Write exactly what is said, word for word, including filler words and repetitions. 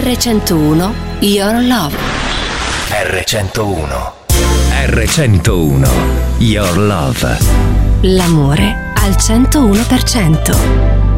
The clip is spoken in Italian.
erre centouno Your Love. erre centouno. erre centouno Your Love. L'amore al centouno per cento.